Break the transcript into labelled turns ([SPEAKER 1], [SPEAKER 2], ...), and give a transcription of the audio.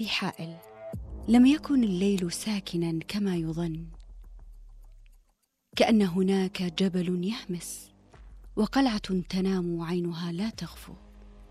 [SPEAKER 1] في حائل. لم يكن الليل ساكنا كما يظن، كأن هناك جبل يهمس وقلعة تنام عينها لا تغفو.